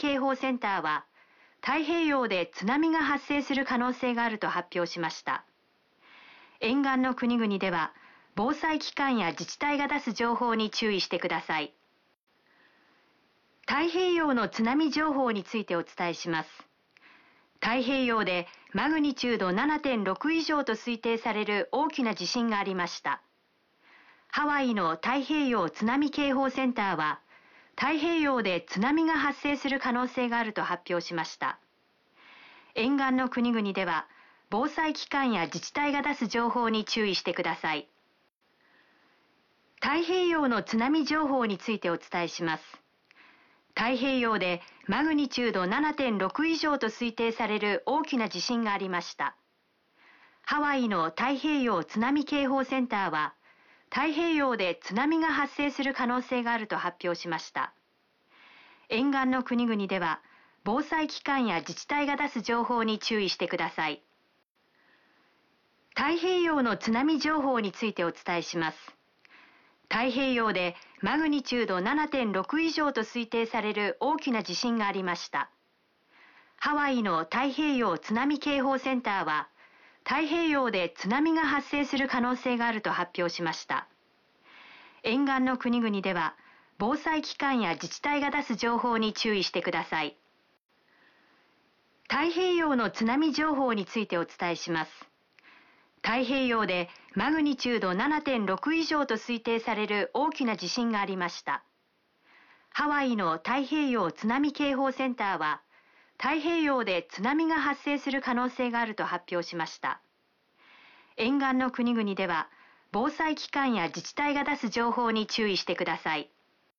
警報センターは、太平洋で津波が発生する可能性があると発表しました。沿岸の国々では、防災機関や自治体が出す情報に注意してください。太平洋の津波情報についてお伝えします。太平洋でマグニチュード 7.6 以上と推定される大きな地震がありました。ハワイの太平洋津波警報センターは、太平洋で津波が発生する可能性があると発表しました。沿岸の国々では、防災機関や自治体が出す情報に注意してください。太平洋の津波情報についてお伝えします。太平洋でマグニチュード 7.6 以上と推定される大きな地震がありました。ハワイの太平洋津波警報センターは、太平洋で津波が発生する可能性があると発表しました。沿岸の国々では、防災機関や自治体が出す情報に注意してください。太平洋の津波情報についてお伝えします。太平洋でマグニチュード 7.6 以上と推定される大きな地震がありました。ハワイの太平洋津波警報センターは、太平洋で津波が発生する可能性があると発表しました。沿岸の国々では、防災機関や自治体が出す情報に注意してください。太平洋の津波情報についてお伝えします。太平洋でマグニチュード 7.6 以上と推定される大きな地震がありました。ハワイの太平洋津波警報センターは、太平洋で津波が発生する可能性があると発表しました。沿岸の国々では、防災機関や自治体が出す情報に注意してください。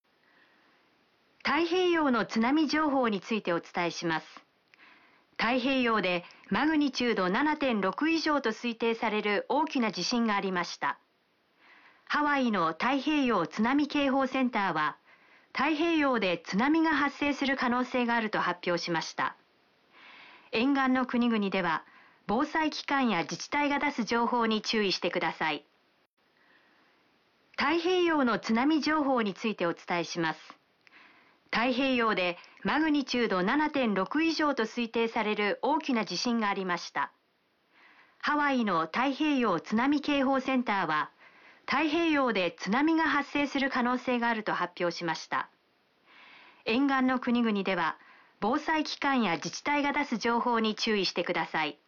太平洋の津波情報についてお伝えします。太平洋でマグニチュード 7.6 以上と推定される大きな地震がありました。ハワイの太平洋津波警報センターは、太平洋で津波が発生する可能性があると発表しました。沿岸の国々では、防災機関や自治体が出す情報に注意してください。太平洋の津波情報についてお伝えします。太平洋でマグニチュード 7.6 以上と推定される大きな地震がありました。ハワイの太平洋津波警報センターは、太平洋で津波が発生する可能性があると発表しました。沿岸の国々では、防災機関や自治体が出す情報に注意してください。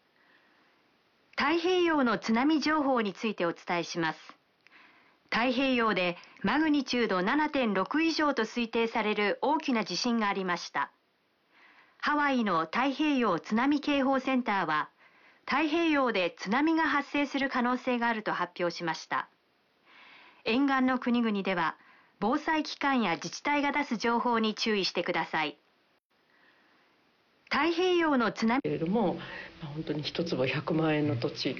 太平洋の津波情報についてお伝えします。太平洋でマグニチュード 7.6 以上と推定される大きな地震がありました。ハワイの太平洋津波警報センターは、太平洋で津波が発生する可能性があると発表しました。沿岸の国々では、防災機関や自治体が出す情報に注意してください。太平洋の津波けれども、本当に1坪100万円の土地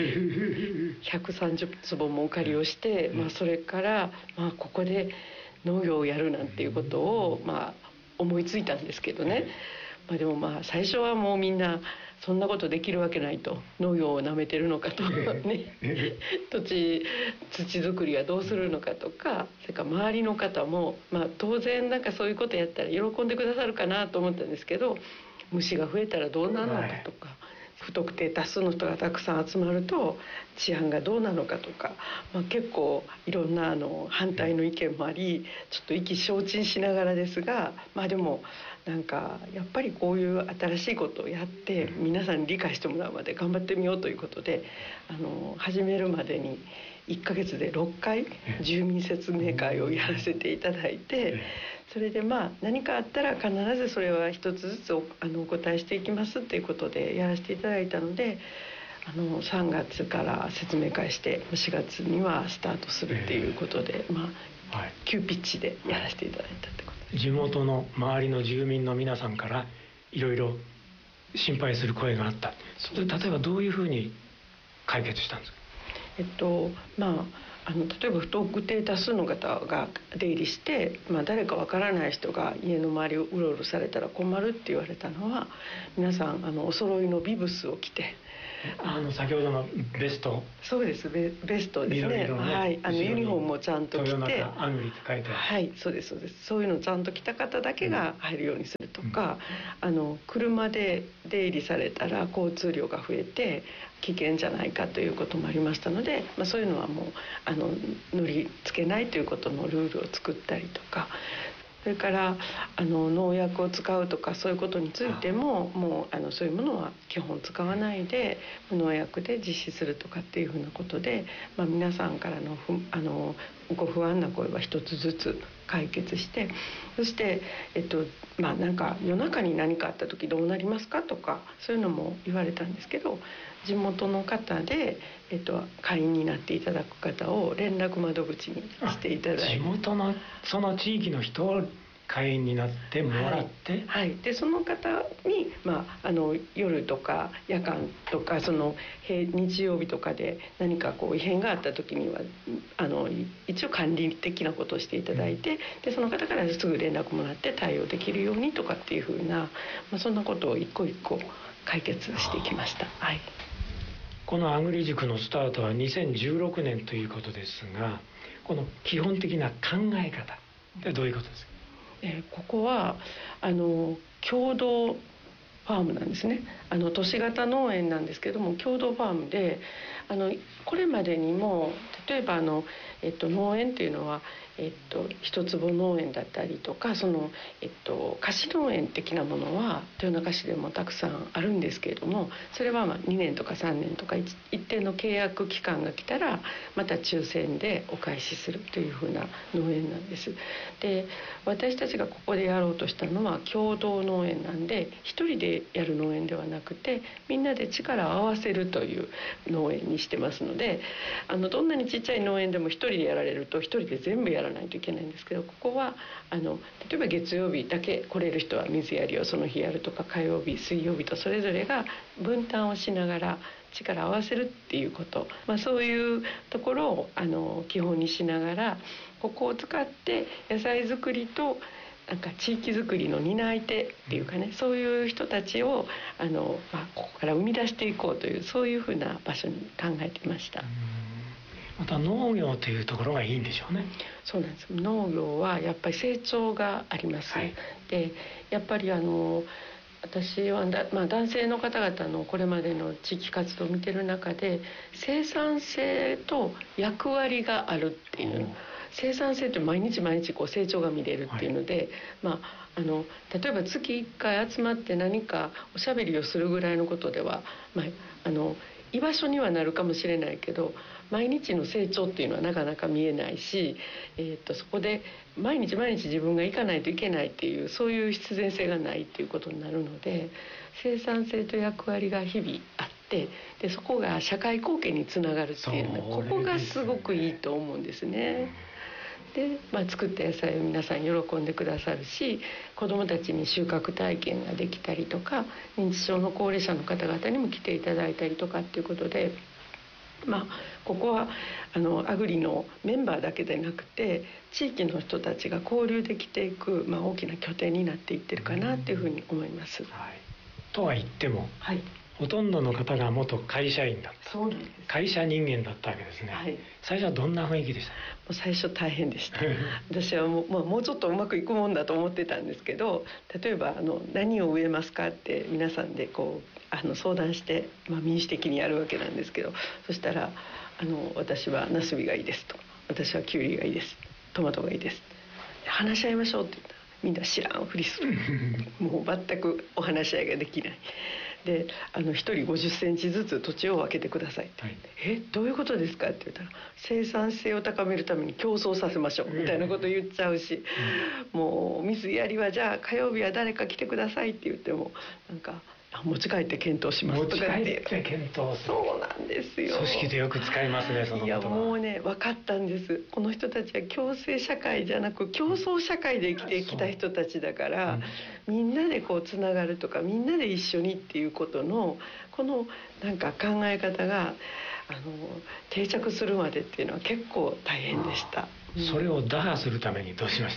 130坪もお借りをして、それから、ここで農業をやるなんていうことを、思いついたんですけどね、でも最初はもうみんなそんなことできるわけないと、農業をなめてるのかとね土作りはどうするのかとか、それから周りの方も、当然そういうことやったら喜んでくださるかなと思ったんですけど、虫が増えたらどうなるのかとか、不特定多数の人がたくさん集まると治安がどうなのかとか、結構いろんな反対の意見もあり、ちょっと意気消沈しながらですが、でもやっぱりこういう新しいことをやって皆さんに理解してもらうまで頑張ってみようということで、始めるまでに1ヶ月で6回住民説明会をやらせていただいて、それで何かあったら必ずそれは一つずつお答えしていきますっていうことでやらせていただいたので、3月から説明会して4月にはスタートするっていうことで、急ピッチでやらせていただいたってことです。 地元の周りの住民の皆さんからいろいろ心配する声があった。例えばどういうふうに解決したんですか？ 例えば不特定多数の方が出入りして、誰かわからない人が家の周りをうろうろされたら困るって言われたのは、皆さんお揃いのビブスを着て先ほどのベスト、 そうです、ベストですね。 緑色のね、 はい、ユニフォームもちゃんと着て、 豊中アグリって書いてある。 はい、そうです、そうです。そういうのちゃんと着た方だけが入るようにするとか、車で出入りされたら交通量が増えて危険じゃないかということもありましたので、そういうのはもう乗りつけないということのルールを作ったりとか。それから農薬を使うとかそういうことについてももうそういうものは基本使わないで無農薬で実施するとかっていうふうなことで、皆さんからのご不安な声は一つずつ解決して、そしてなんか夜中に何かあった時どうなりますかとかそういうのも言われたんですけど、地元の方で、会員になっていただく方を連絡窓口にしていただいて、 地元のその地域の人を会員になってもらって、 はい、でその方に、夜とか夜間とか日曜日とかで何か異変があった時には一応管理的なことをしていただいて、でその方からすぐ連絡もらって対応できるようにとかっていうふうな、そんなことを一個一個解決していきました。はい、 このアグリ塾のスタートは2016年ということですが、この基本的な考え方ってどういうことですか？ ここは共同ファームなんですね。都市型農園なんですけども共同ファームでこれまでにも例えば農園っていうのは一坪農園だったりとか貸し農園的なものは豊中市でもたくさんあるんですけれども、それは2年とか3年とか一定の契約期間が来たらまた抽選でお返しするというふうな農園なんです。で私たちがここでやろうとしたのは共同農園なんで一人でやる農園ではなくてみんなで力を合わせるという農園にしてますので、どんなにちっちゃい農園でも一人でやられると一人で全部やらないといけないんですけど、ここは例えば月曜日だけ来れる人は水やりをその日やるとか、火曜日水曜日とそれぞれが分担をしながら力を合わせるっていうこと、そういうところを基本にしながら、ここを使って野菜作りとなんか地域づくりの担い手っていうかね、そういう人たちをここから生み出していこうというそういうふうな場所に考えていました。 また農業というところがいいんでしょうね。 そうなんです。農業はやっぱり成長があります。はい、でやっぱり私は男性の方々のこれまでの地域活動を見てる中で生産性と役割があるっていう、生産性って毎日毎日成長が見れるっていうので、はい、例えば月1回集まって何かおしゃべりをするぐらいのことでは、居場所にはなるかもしれないけど毎日の成長っていうのはなかなか見えないし、そこで毎日毎日自分が行かないといけないっていうそういう必然性がないっていうことになるので、生産性と役割が日々あってでそこが社会貢献につながるっていうのここがすごくいいと思うんですね。で作った野菜を皆さん喜んでくださるし、子どもたちに収穫体験ができたりとか認知症の高齢者の方々にも来ていただいたりとかっていうことで、ここはアグリのメンバーだけでなくて地域の人たちが交流できていく、大きな拠点になっていってるかなっていうふうに思います。 はい、とは言っても、はい、ほとんどの方が元会社員だった。 そうなんです。 会社人間だったわけですね。はい、最初はどんな雰囲気でした？ 最初大変でした私はもうちょっとうまくいくもんだと思ってたんですけど、例えば何を植えますかって皆さんで相談して、民主的にやるわけなんですけど、そしたら私はナスビがいいですと、私はキュウリがいいです、トマトがいいです、話し合いましょうって言ったらみんな知らんふりするもう全くお話し合いができないで1人50センチずつ土地を分けてくださいって、はい、どういうことですかって言ったら生産性を高めるために競争させましょうみたいなこと言っちゃうし、もう水やりはじゃあ火曜日は誰か来てくださいって言ってもなんか持ち帰って検討しますとか持ち帰って検討する。 そうなんですよ。 組織でよく使いますねその言葉。 いやもうね分かったんです。この人たちは共生社会じゃなく競争社会で生きてきた人たちだから、みんなでつながるとかみんなで一緒にっていうことのこのなんか考え方が定着するまでっていうのは結構大変でした。 それを打破するためにどうしましたか？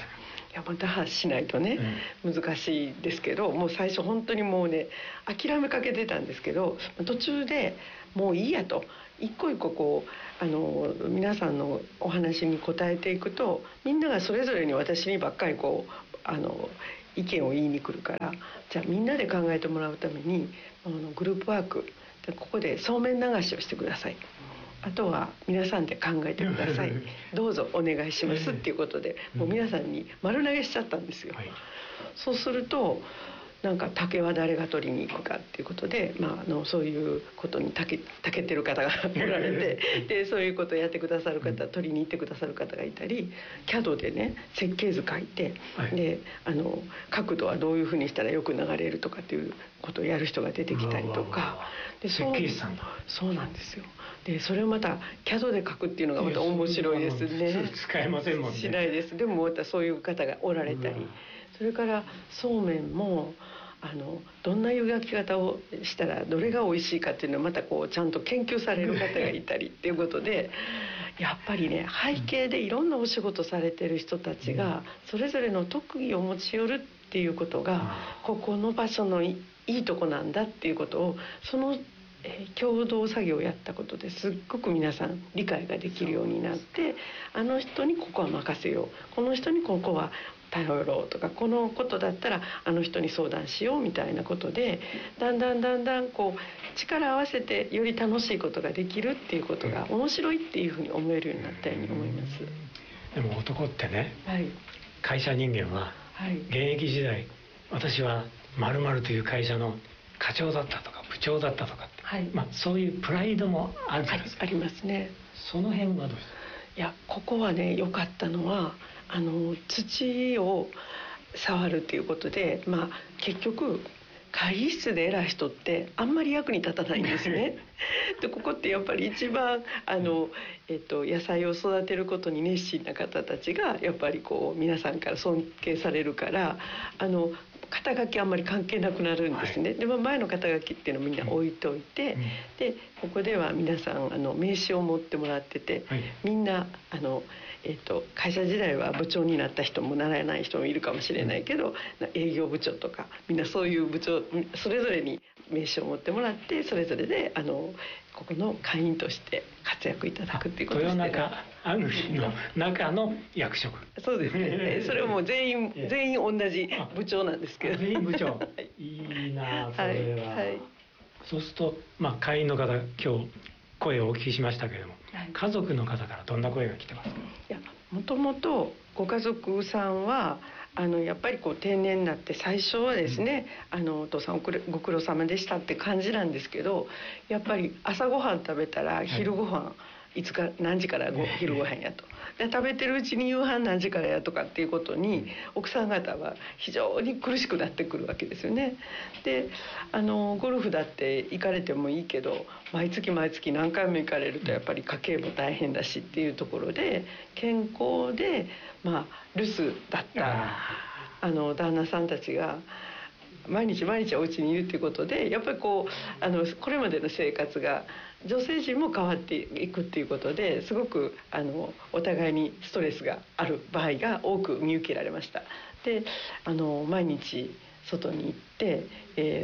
いや打破しないとね、難しいですけど、もう最初本当にもうね諦めかけてたんですけど、途中でもういいやと、一個一個こう皆さんのお話に答えていくと、みんながそれぞれに私にばっかりこう意見を言いに来るから、じゃあみんなで考えてもらうためにグループワークでここでそうめん流しをしてください、あとは皆さんで考えてくださいどうぞお願いしますっていうことで、もう皆さんに丸投げしちゃったんですよ。そうするとなんか竹は誰が取りに行くかっていうことで、そういうことに長けてる方がおられてでそういうことをやってくださる方、取りに行ってくださる方がいたり、 CAD でね設計図書いて、で角度はどういうふうにしたらよく流れるとかっていうことをやる人が出てきたりとか、で設計士さんだ。 そうなんですよ。でそれをまた CAD で書くっていうのがまた面白いですね。 使えませんもんね。 しないです。でもまたそういう方がおられたり、それからそうめんもどんな湯がき方をしたらどれが美味しいかっていうのをまたこうちゃんと研究される方がいたりっていうことで、やっぱりね背景でいろんなお仕事されてる人たちがそれぞれの特技を持ち寄るっていうことがここの場所のいいとこなんだっていうことを、その共同作業をやったことですっごく皆さん理解ができるようになって、あの人にここは任せよう、この人にここは頼ろうとか、このことだったらあの人に相談しようみたいなことで、だんだんこう力を合わせてより楽しいことができるっていうことが面白いっていうふうに思えるようになったように思います。 でも男ってね、 はい、 会社人間は現役時代、私は〇〇という会社の課長だったとか部長だったとかって、そういうプライドもあるじゃないですか。 ありますね。 その辺はどうですか？ いやここはね良かったのは土を触るっていうことで、結局会議室で偉い人ってあんまり役に立たないんですね。でここってやっぱり一番野菜を育てることに熱心な方たちがやっぱりこう皆さんから尊敬されるから肩書きあんまり関係なくなるんですね。で前の肩書きっていうのをみんな置いといて、でここでは皆さん名刺を持ってもらってて、みんな会社時代は部長になった人もならない人もいるかもしれないけど、営業部長とかみんなそういう部長それぞれに名刺を持ってもらって、それぞれでここの会員として活躍いただくっていうことですね。 豊中あぐりの中の役職。 そうですね。それはもう全員同じ部長なんですけど。 全員部長。いいなそれは。そうすると会員の方今日声をお聞きしましたけれども、家族の方からどんな声が来てますか？ いやもともとご家族さんはやっぱりこう定年になって最初はですね、お父さんご苦労様でしたって感じなんですけど、やっぱり朝ごはん食べたら昼ごはん、何時から昼ごはんやと、で食べてるうちに夕飯何時からやとかっていうことに奥さん方は非常に苦しくなってくるわけですよね。でゴルフだって行かれてもいいけど毎月何回も行かれるとやっぱり家計も大変だしっていうところで、健康で留守だった旦那さんたちが毎日お家にいるっていうことで、やっぱりこれまでの生活が女性陣も変わっていくっていうことで、すごくお互いにストレスがある場合が多く見受けられました。で毎日外に行って、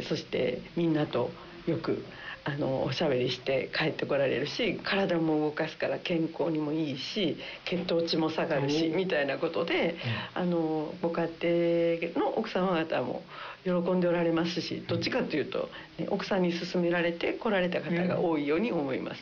そしてみんなとよくおしゃべりして帰ってこられるし、体も動かすから健康にもいいし血糖値も下がるしみたいなことで、ご家庭の奥様方も喜んでおられますし、どっちかというと、奥さんに勧められて来られた方が多いように思います。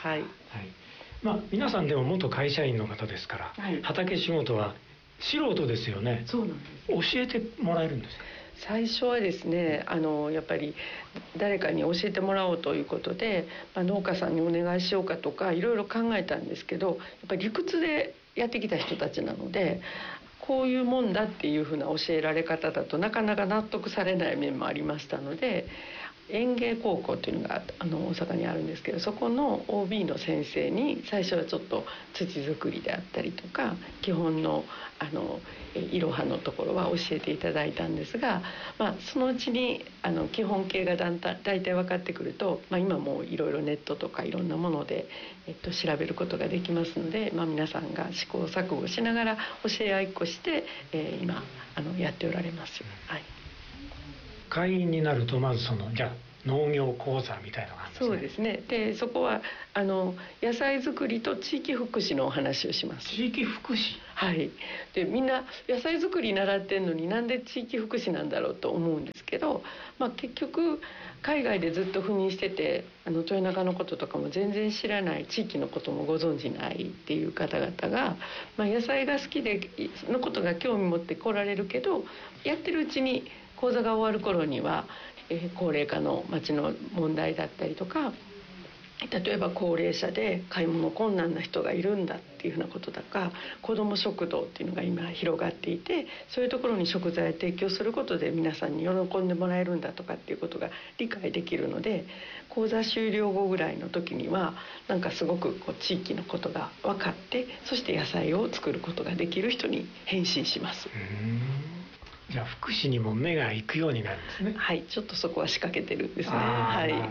皆さんでも元会社員の方ですから、畑仕事は素人ですよね。 そうなんです。 教えてもらえるんですか？ 最初はですねやっぱり誰かに教えてもらおうということで、農家さんにお願いしようかとかいろいろ考えたんですけど、やっぱり理屈でやってきた人たちなので、こういうもんだっていうふうな教えられ方だとなかなか納得されない面もありましたので、 園芸高校というのが大阪にあるんですけど、そこの OB の先生に最初はちょっと土作りであったりとか基本のいろはのところは教えていただいたんですが、そのうちに基本形が大体分かってくると、今もいろいろネットとかいろんなもので、調べることができますので、皆さんが試行錯誤しながら教え合いっこして、今やっておられます。はい。 会員になるとまずじゃあ農業講座みたいなのがあるんですね。 そうですね。でそこは野菜作りと地域福祉のお話をします。 地域福祉。 はい。でみんな野菜作り習ってんのになんで地域福祉なんだろうと思うんですけど、結局海外でずっと赴任してて豊中のこととかも全然知らない、地域のこともご存じないっていう方々が、野菜が好きでのことが興味持って来られるけど、やってるうちに講座が終わる頃には、高齢化の町の問題だったりとか、例えば高齢者で買い物困難な人がいるんだっていうふうなこととか、子ども食堂っていうのが今広がっていて、そういうところに食材を提供することで皆さんに喜んでもらえるんだとかっていうことが理解できるので、講座終了後ぐらいの時にはなんかすごく地域のことが分かって、そして野菜を作ることができる人に変身します。 じゃあ福祉にも目が行くようになるんですね。 はい、ちょっとそこは仕掛けてるんですね。はいはい。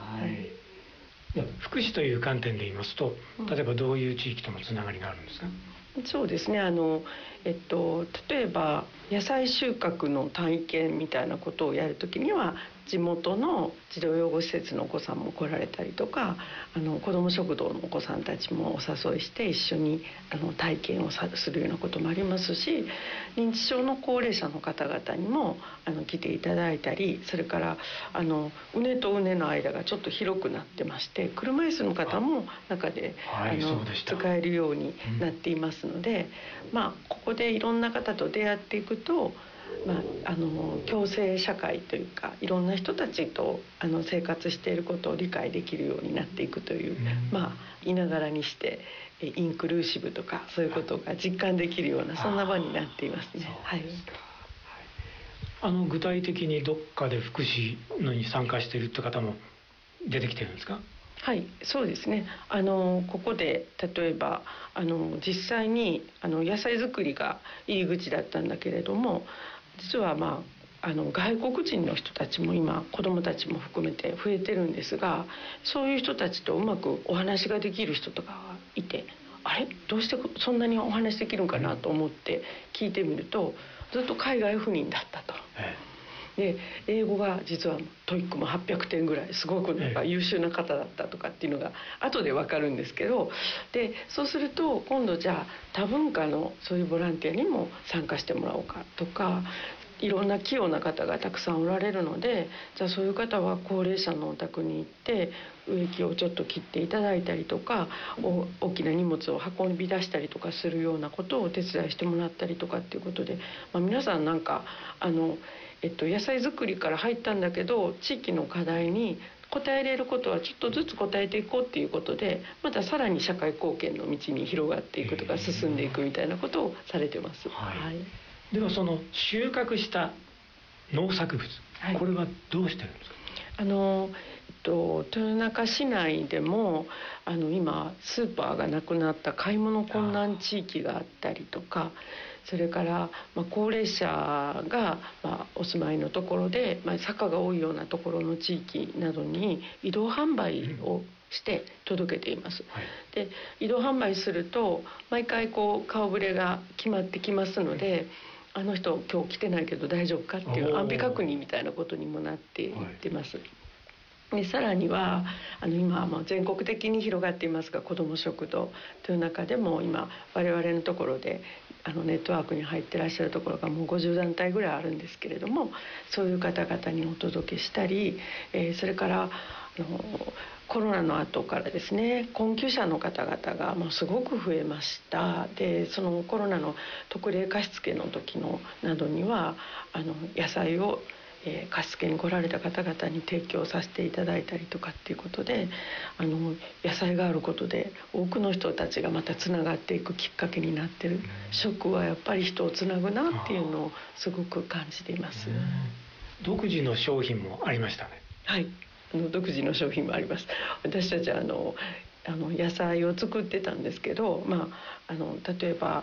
福祉という観点で言いますと、例えばどういう地域とのつながりがあるんですか？ そうですね。例えば野菜収穫の体験みたいなことをやるときには、地元の児童養護施設のお子さんも来られたりとか、子ども食堂のお子さんたちもお誘いして一緒に体験をするようなこともありますし、認知症の高齢者の方々にも来ていただいたり、それから畝と畝の間がちょっと広くなってまして、車椅子の方も中で、使えるようになっていますので、ここでいろんな方と出会っていくと、共生社会というか、いろんな人たちと生活していることを理解できるようになっていくという、いながらにしてインクルーシブとかそういうことが実感できるような、そんな場になっていますね。はい。 具体的にどっかで福祉のに参加しているって方も出てきてるんですか？ はい、そうですね。ここで例えば実際に野菜作りが入り口だったんだけれども、実は外国人の人たちも今子どもたちも含めて増えてるんですが、そういう人たちとうまくお話ができる人とかがいて、あれどうしてそんなにお話できるんかなと思って聞いてみると、ずっと海外赴任だったと。で英語が実はトイックも800点ぐらいすごくなんか優秀な方だったとかっていうのが後で分かるんですけど、でそうすると今度じゃあ多文化のそういうボランティアにも参加してもらおうかとか、いろんな器用な方がたくさんおられるので、じゃあそういう方は高齢者のお宅に行って植木をちょっと切っていただいたりとか、大きな荷物を運び出したりとかするようなことをお手伝いしてもらったりとかっていうことで、皆さんなんか野菜作りから入ったんだけど、地域の課題に答えれることはちょっとずつ答えていこうっていうことで、またさらに社会貢献の道に広がっていくとか進んでいくみたいなことをされてます。はい。 ではその収穫した農作物、これはどうしてるんですか？ 豊中市内でも今スーパーがなくなった買い物困難地域があったりとか、それから高齢者がお住まいのところで坂が多いようなところの地域などに移動販売をして届けています。で移動販売すると毎回顔ぶれが決まってきますので、あの人今日来てないけど大丈夫かっていう安否確認みたいなことにもなっていってます。でさらには今は全国的に広がっていますが、子ども食堂という中でも今我々のところでネットワークに入ってらっしゃるところがもう50団体ぐらいあるんですけれども、そういう方々にお届けしたり、それからコロナの後からですね、困窮者の方々がもうすごく増えました。でそのコロナの特例貸付の時のなどには野菜を貸付に来られた方々に提供させていただいたりとかっていうことで、野菜があることで多くの人たちがまたつながっていくきっかけになってる。食はやっぱり人をつなぐなっていうのをすごく感じています。 独自の商品もありましたね。 はい、独自の商品もあります。私たちは野菜を作ってたんですけど、例えば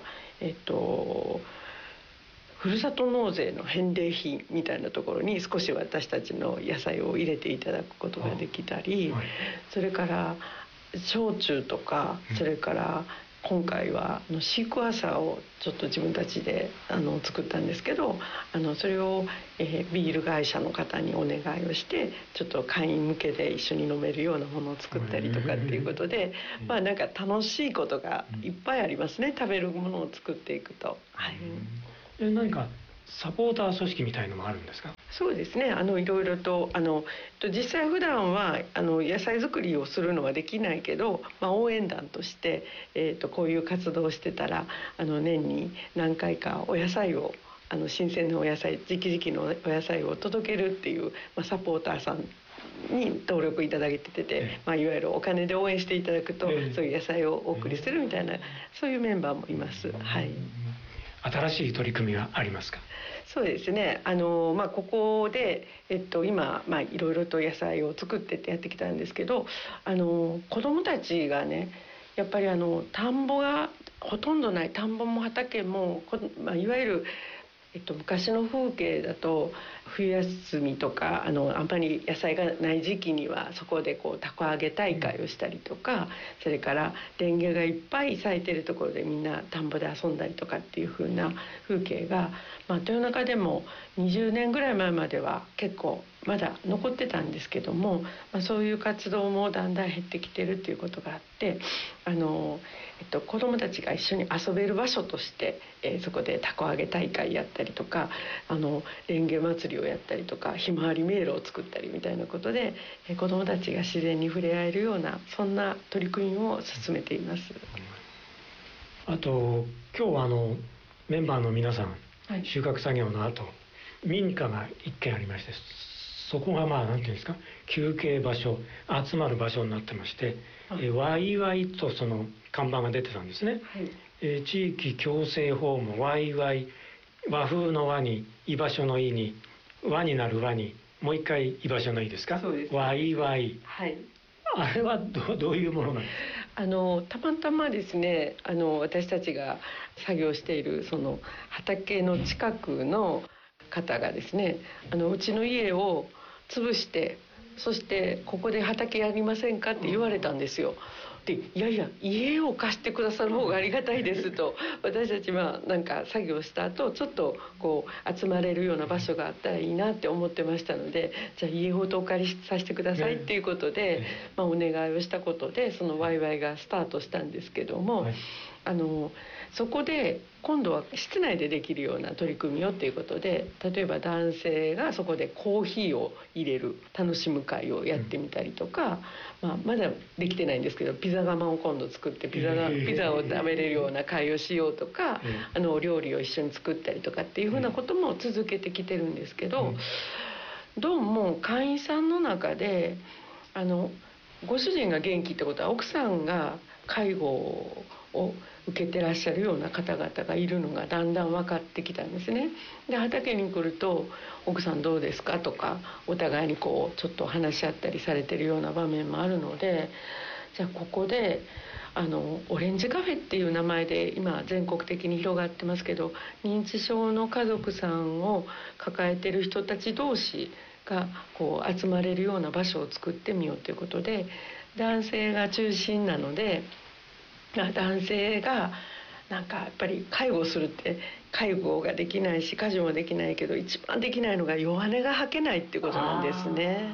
ふるさと納税の返礼品みたいなところに少し私たちの野菜を入れていただくことができたり、はい、それから焼酎とか、それから今回はシークワーサーをちょっと自分たちで作ったんですけど、それを、ビール会社の方にお願いをしてちょっと会員向けで一緒に飲めるようなものを作ったりとかっていうことで、なんか楽しいことがいっぱいありますね、食べるものを作っていくと。はい、 何かサポーター組織みたいのもあるんですか？ そうですね、いろいろと実際普段は野菜作りをするのはできないけど、応援団として、こういう活動をしてたら年に何回かお野菜を新鮮なお野菜、直々のお野菜を届けるっていう、サポーターさんに登録いただいてて、いわゆるお金で応援していただくと、そういう野菜をお送りするみたいな、そういうメンバーもいます。はい。 新しい取り組みはありますか？ そうですね、ここで、今、いろいろと野菜を作ってってやってきたんですけど、子どもたちがね、やっぱり田んぼがほとんどない、田んぼも畑もいわゆる昔の風景だと冬休みとかあんまり野菜がない時期にはそこでたこ揚げ大会をしたりとか、それからレンゲがいっぱい咲いてるところでみんな田んぼで遊んだりとかっていう風な風景が、豊中でも20年ぐらい前までは結構まだ残ってたんですけども、そういう活動もだんだん減ってきてるっていうことがあって、子どもたちが一緒に遊べる場所として、そこでたこ揚げ大会やったりとかレンゲ祭りをやったりとかひまわり迷路を作ったりみたいなことで、子どもたちが自然に触れ合えるようなそんな取り組みを進めています。 あと今日はメンバーの皆さん、はい、収穫作業の後民家が一軒ありまして、そこがなんていうんですか、休憩場所、集まる場所になってまして、ワイワイとその看板が出てたんですね。はい、地域共生ホームワイワイ、和風の和に居場所のいに和になる和にもう一回居場所のいいですか？そうです。ワイワイ。はい。あれはどういうものなんですか？ たまたまですね、私たちが作業しているその畑の近くの方がですね、うちの家を潰して、そしてここで畑やりませんかって言われたんですよ。で、いやいや家を貸してくださる方がありがたいですと私たちはなんか作業した後ちょっと集まれるような場所があったらいいなって思ってましたので、じゃあ家ごとお借りさせてくださいっていうことで、お願いをしたことでそのワイワイがスタートしたんですけども、はい、そこで今度は室内でできるような取り組みをっていうことで、例えば男性がそこでコーヒーを入れる楽しむ会をやってみたりとか、まだできてないんですけどピザ窯を今度作ってピザを食べれるような会をしようとか、お料理を一緒に作ったりとかっていうふうなことも続けてきてるんですけど、どうも会員さんの中でご主人が元気ってことは奥さんが介護を受けてらっしゃるような方々がいるのがだんだん分かってきたんですね。で畑に来ると奥さんどうですかとかお互いにちょっと話し合ったりされてるような場面もあるので、じゃあここでオレンジカフェっていう名前で今全国的に広がってますけど、認知症の家族さんを抱えてる人たち同士が集まれるような場所を作ってみようということで、男性が中心なので、男性がなんかやっぱり介護するって介護ができないし家事もできないけど一番できないのが弱音が吐けないっていうことなんですね。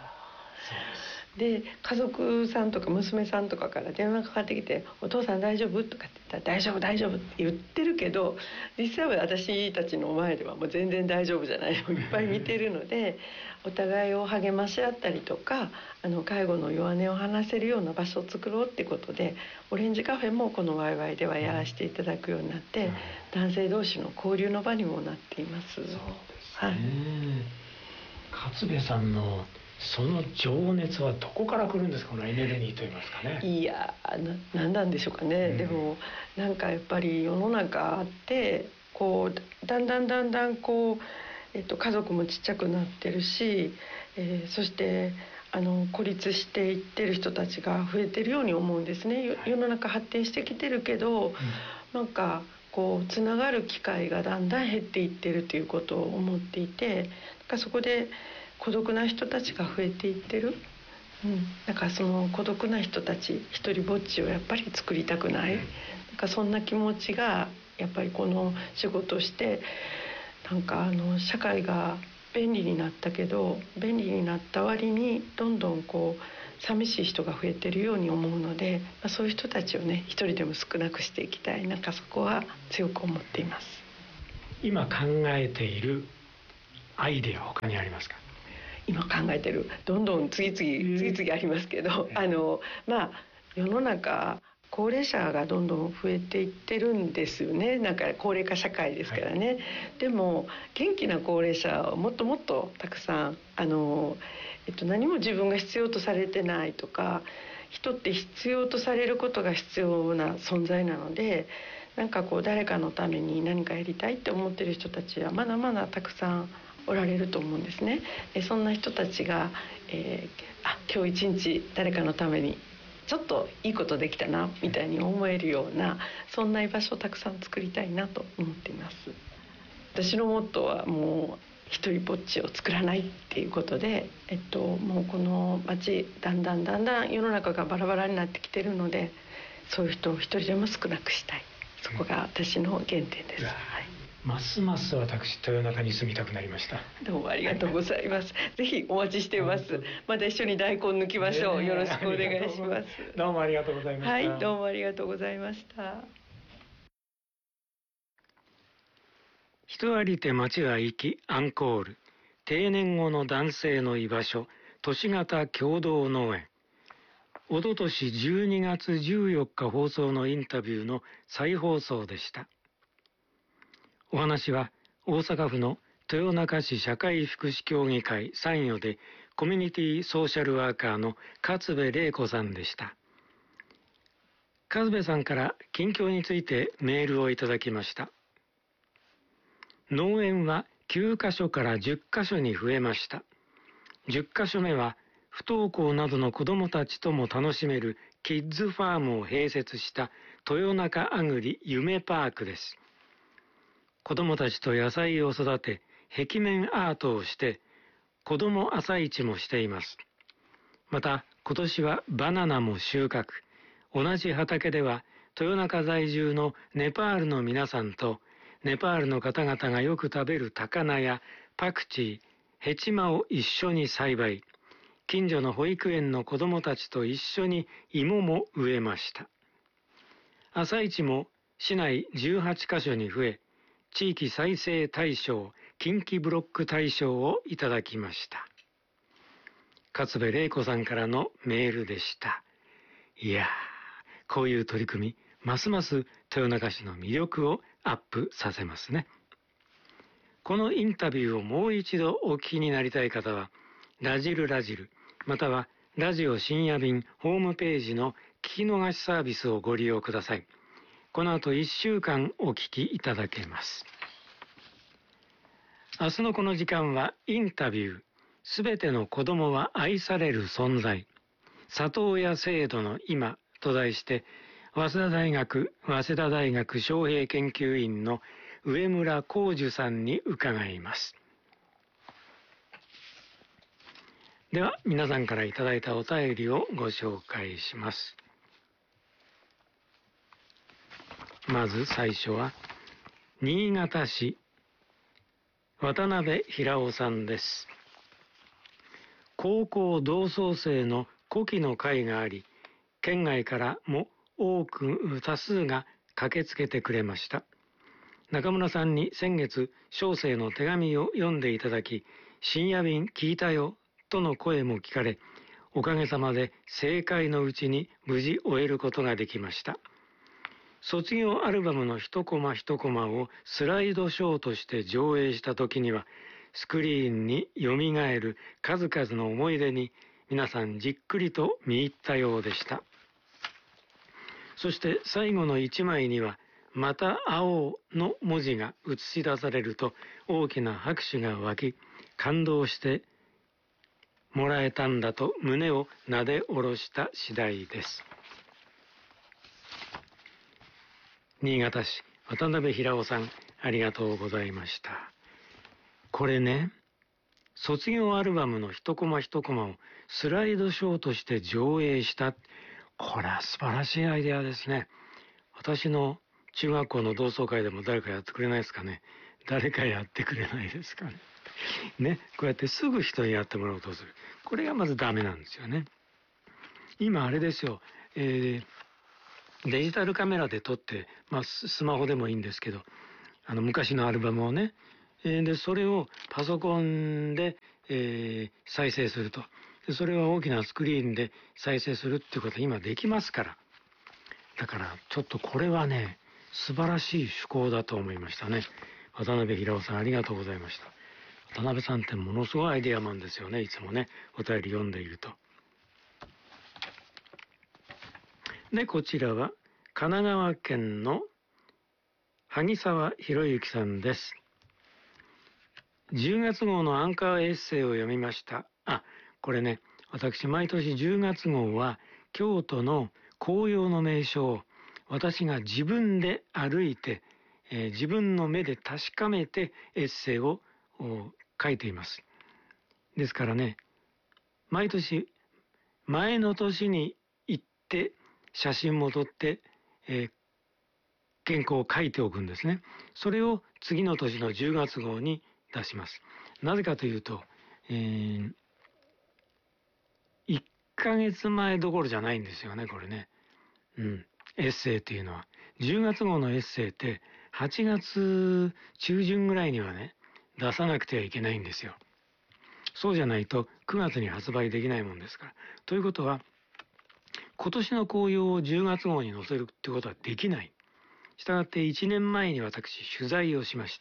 で家族さんとか娘さんとかから電話かかってきて「お父さん大丈夫?」とかって言ったら「大丈夫大丈夫」って言ってるけど、実際は私たちの前ではもう全然大丈夫じゃないのをいっぱい見てるので、お互いを励まし合ったりとか介護の弱音を話せるような場所を作ろうってことで、オレンジカフェもこのワイワイではやらせていただくようになって、男性同士の交流の場にもなっています。そうですね。はい、 勝部さんのその情熱はどこから来るんですか？このエネルギーといいますかね。 いや何なんでしょうかね。でもなんかやっぱり世の中ってだんだん家族もちっちゃくなってるし、そして孤立していってる人たちが増えてるように思うんですね。世の中発展してきてるけど、なんかこうつながる機会がだんだん減っていってるということを思っていて、なんかそこで孤独な人たちが増えていってる。なんかその孤独な人たち、一人ぼっちをやっぱり作りたくない、なんかそんな気持ちがやっぱりこの仕事をして、なんか社会が便利になったけど、便利になった割にどんどんこう寂しい人が増えてるように思うので、そういう人たちをね一人でも少なくしていきたい、なんかそこは強く思っています。 今考えているアイデアは他にありますか？ 今考えてる、どんどん次々ありますけど、世の中高齢者がどんどん増えていってるんですよね。なんか高齢化社会ですからね、でも元気な高齢者はもっともっとたくさん何も自分が必要とされてないとか、人って必要とされることが必要な存在なので、なんかこう誰かのために何かやりたいって思ってる人たちはまだまだたくさんおられると思うんですね。そんな人たちが、今日一日誰かのためにちょっといいことできたなみたいに思えるような、そんな居場所をたくさん作りたいなと思っています。私のモットーはもう一人ぼっちを作らないっていうことで、もうこの町だんだん世の中がバラバラになってきてるので、そういう人を一人でも少なくしたい、そこが私の原点です。 ますます私豊中に住みたくなりました。 どうもありがとうございます。ぜひお待ちしています。また一緒に大根抜きましょう。よろしくお願いします。 どうもありがとうございました。 はい、どうもありがとうございました。 人ありて町は生きアンコール、定年後の男性の居場所、都市型共同農園。おととし12月14日放送のインタビューの再放送でした。お話は大阪府の豊中市社会福祉協議会参与でコミュニティソーシャルワーカーの勝部玲子さんでした。勝部さんから近況についてメールをいただきました。農園は9カ所から10カ所に増えました。10カ所目は不登校などの子どもたちとも楽しめるキッズファームを併設した豊中あぐり夢パークです。子どもたちと野菜を育て、壁面アートをして、子ども朝市もしています。また、今年はバナナも収穫。同じ畑では、豊中在住のネパールの皆さんと、ネパールの方々がよく食べる高菜やパクチー、ヘチマを一緒に栽培。近所の保育園の子どもたちと一緒に芋も植えました。朝市も市内18カ所に増え、地域再生大賞、近畿ブロック大賞をいただきました。勝部玲子さんからのメールでした。いやー、こういう取り組み、ますます豊中市の魅力をアップさせますね。このインタビューをもう一度お聞きになりたい方は、ラジル、またはラジオ深夜便ホームページの聞き逃しサービスをご利用ください。この後1週間お聞きいただけます。明日のこの時間はインタビュー、すべての子どもは愛される存在、里親制度の今と題して、早稲田大学招聘研究員の上村浩樹さんに伺います。では皆さんからいただいたお便りをご紹介します。まず最初は新潟市渡辺平尾さんです。高校同窓生の古希の会があり、県外からも多数が駆けつけてくれました。中村さんに先月小生の手紙を読んでいただき、深夜便聞いたよとの声も聞かれ、おかげさまで盛開のうちに無事終えることができました。卒業アルバムの一コマ一コマをスライドショーとして上映した時には、スクリーンによみがえる数々の思い出に皆さんじっくりと見入ったようでした。そして最後の一枚には、 また会おうの文字が映し出されると大きな拍手が湧き、感動してもらえたんだと胸をなで下ろした次第です。新潟市渡辺平夫さん、ありがとうございました。これね、卒業アルバムの一コマ一コマをスライドショーとして上映した。これは素晴らしいアイデアですね。私の中学校の同窓会でも誰かやってくれないですかね。誰かやってくれないですかね。ね、こうやってすぐ人にやってもらおうとする。これがまずダメなんですよね。今あれですよ、デジタルカメラで撮って、スマホでもいいんですけど、昔のアルバムをね、でそれをパソコンで、再生すると。でそれは大きなスクリーンで再生するっていうことは今できますから。だからちょっとこれはね、素晴らしい趣向だと思いましたね。渡辺平夫さん、ありがとうございました。渡辺さんってものすごいアイデアマンですよね。いつもね、お便り読んでいると。で、こちらは神奈川県の萩沢博之さんです。10月号のアンカーエッセイを読みました。これね、私毎年10月号は京都の紅葉の名所を私が自分で歩いて、自分の目で確かめてエッセイを書いています。ですからね、毎年前の年に行って写真も撮って、原稿を書いておくんですね。それを次の年の10月号に出します。なぜかというと、1ヶ月前どころじゃないんですよね、これね。エッセイっていうのは。10月号のエッセイって8月中旬ぐらいにはね、出さなくてはいけないんですよ。そうじゃないと9月に発売できないもんですから。ということは、今年の紅葉を10月号に載せるってことはできない。したがって1年前に私取材をしまして、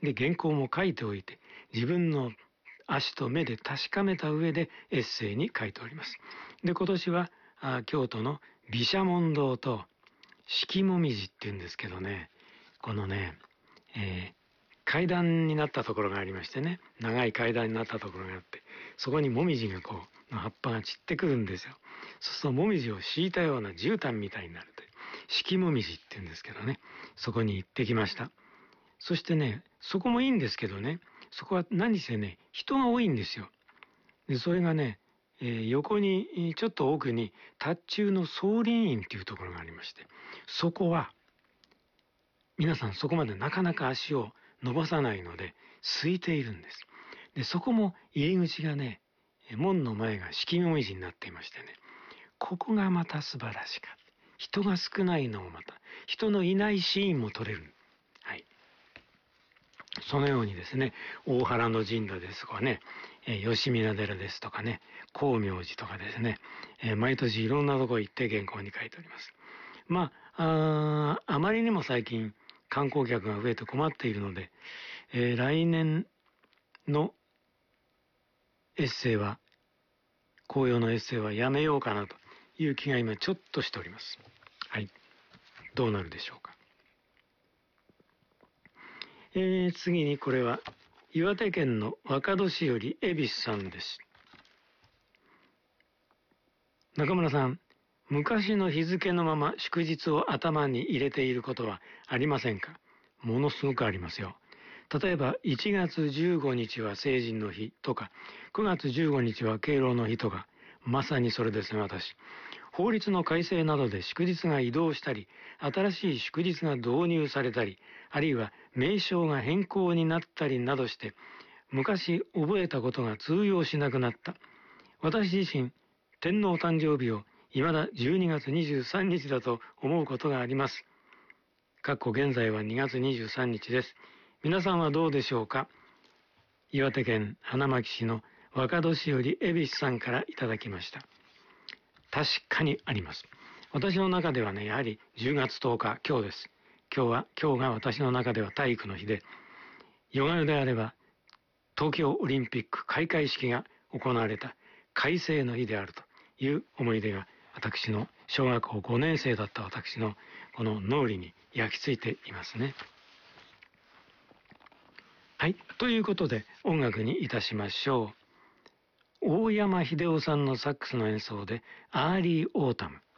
で原稿も書いておいて、自分の足と目で確かめた上でエッセイに書いております。で今年は京都の毘沙門堂と敷もみじっていうんですけどね、このね、階段になったところがありましてね、長い階段になったところがあって、そこにもみじが葉っぱが散ってくるんですよ。そうするともみじを敷いたような絨毯みたいになるという敷もみじっていうんですけどね、そこに行ってきました。そしてね、そこもいいんですけどね、そこは何せね、人が多いんですよ。でそれがね、横にちょっと奥に塔中の宗林院っていうところがありまして、そこは皆さんそこまでなかなか足を伸ばさないので空いているんです。でそこも入り口がね、門の前が敷もみじになっていましてね、ここがまた素晴らしかった。人が少ないのもまた人のいないシーンも撮れる。はい。そのようにですね、大原の神社ですとかね、吉見寺ですとかね、光明寺とかですね、毎年いろんなとこ行って原稿に書いております。あまりにも最近観光客が増えて困っているので、来年のエッセイは、紅葉のエッセイはやめようかなという気が今ちょっとしております。はい。どうなるでしょうか。次にこれは岩手県の若戸市より恵比寿さんです。中村さん、昔の日付のまま祝日を頭に入れていることはありませんか？ものすごくありますよ。例えば1月15日は成人の日とか、9月15日は敬老の日とか、まさにそれですね、私。法律の改正などで祝日が移動したり、新しい祝日が導入されたり、あるいは名称が変更になったりなどして、昔覚えたことが通用しなくなった。私自身、天皇誕生日を未だ12月23日だと思うことがあります。現在は2月23日です。皆さんはどうでしょうか。岩手県花巻市の若戸市より恵比寿さんからいただきました。確かにあります。私の中ではね、やはり10月10日、今日です。今日が私の中では体育の日で、ヨガヨであれば東京オリンピック開会式が行われた開成の日であるという思い出が私の小学校5年生だった私のこの脳裏に焼き付いていますね。はい、ということで音楽にいたしましょう。大山秀夫さんのサックスの演奏でアーリーオータム。